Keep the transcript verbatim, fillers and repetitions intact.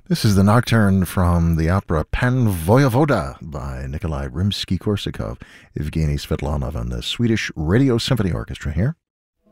This is the nocturne from the opera Pan Voyevoda by Nikolai Rimsky-Korsakov, Evgeny Svetlanov, and the Swedish Radio Symphony Orchestra here